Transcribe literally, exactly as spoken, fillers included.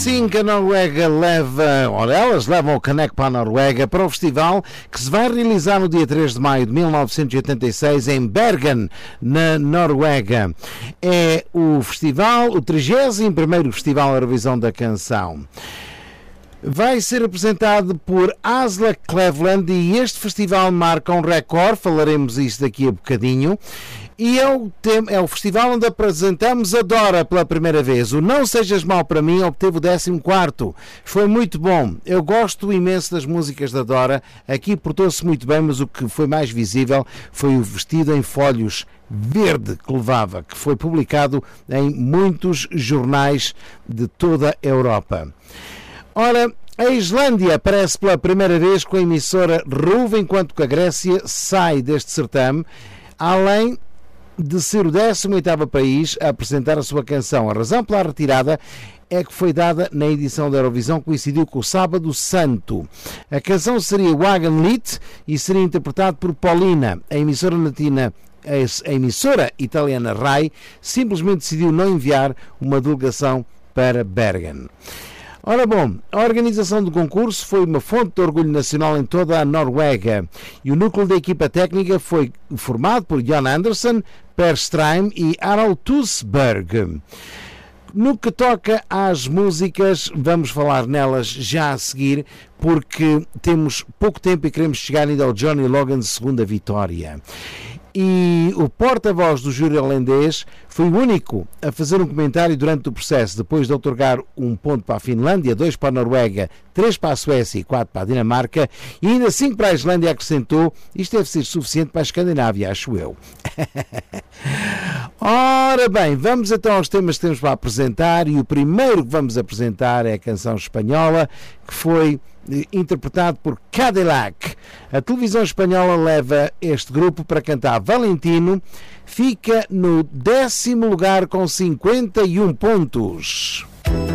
assim que a Noruega leva, ou elas levam o caneco para a Noruega, para o festival que se vai realizar no dia três de maio de mil novecentos e oitenta e seis em Bergen, na Noruega. É o festival, o trigésimo primeiro Festival Eurovisão da Canção. Vai ser apresentado por Asla Cleveland e este festival marca um recorde, falaremos isto daqui a bocadinho. E é o, tema, é o festival onde apresentamos a Dora pela primeira vez. O Não Sejas Mal Para Mim obteve o décimo quarto. Foi muito bom. Eu gosto imenso das músicas da Dora. Aqui portou-se muito bem, mas o que foi mais visível foi o vestido em folhos verde que levava, que foi publicado em muitos jornais de toda a Europa. Ora, a Islândia aparece pela primeira vez com a emissora RÚV, enquanto que a Grécia sai deste certame, além de ser o décimo oitavo país a apresentar a sua canção. A razão pela retirada é que foi dada na edição da Eurovisão, que coincidiu com o Sábado Santo. A canção seria Wagenlied e seria interpretada por Paulina. A emissora latina, a emissora italiana RAI, simplesmente decidiu não enviar uma delegação para Bergen. Ora bom, a organização do concurso foi uma fonte de orgulho nacional em toda a Noruega e o núcleo da equipa técnica foi formado por Jon Andersen, Per Strheim e Harald Tusberg. No que toca às músicas, vamos falar nelas já a seguir, porque temos pouco tempo e queremos chegar ainda ao Johnny Logan's segunda vitória. E o porta-voz do júri holandês foi o único a fazer um comentário durante o processo, depois de outorgar um ponto para a Finlândia, dois para a Noruega, três para a Suécia e quatro para a Dinamarca, e ainda cinco para a Islândia, acrescentou: isto deve ser suficiente para a Escandinávia, acho eu. Ora bem, vamos então aos temas que temos para apresentar, e o primeiro que vamos apresentar é a canção espanhola, que foi interpretado por Cadillac. A televisão espanhola leva este grupo para cantar Valentino, fica no décimo lugar com cinquenta e um pontos.